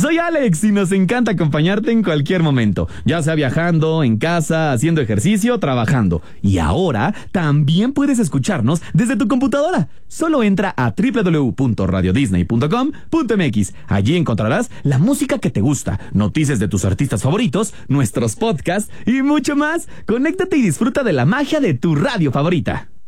Soy Alex y nos encanta acompañarte en cualquier momento, ya sea viajando, en casa, haciendo ejercicio o trabajando. Y ahora también puedes escucharnos desde tu computadora. Solo entra a www.radiodisney.com.mx. Allí encontrarás la música que te gusta, noticias de tus artistas favoritos, nuestros podcasts y mucho más. Conéctate y disfruta de la magia de tu radio favorita.